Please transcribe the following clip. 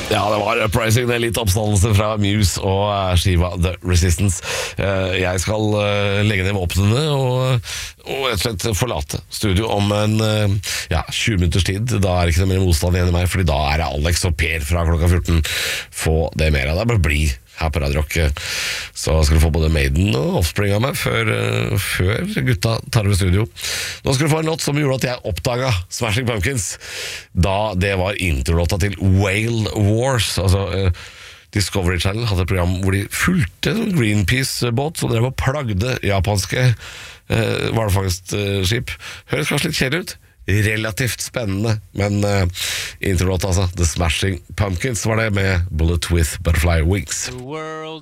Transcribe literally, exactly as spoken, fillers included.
Ja, det var Uprising, det er litt oppstandelse fra Muse og uh, skiva The Resistance. Uh, jeg skal uh, legge ned våpnene og, og rett og slett forlate studio om en uh, ja, tjue minutters tid. Da er det ikke noe mer motstand igjen i meg, fordi da er det Alex og Per fra klokka fjorten. Få det mer av det, bare bli her på Radio Rock. Så skal du få både Maiden og Offspring av meg før, uh, før gutta tar over studio. Nå skal du få en låt som gjorde at jeg oppdaget Smashing Pumpkins, da det var introlåta til Whale Wars. Altså uh, Discovery Channel hadde et program hvor de fulgte en Greenpeace-båt som drev og plagde japanske uh, hvalfangstskip. Høres kanskje litt kjedelig ut, relativt spennende, men uh, introlåta, altså The Smashing Pumpkins, var det med Bullet with Butterfly Wings.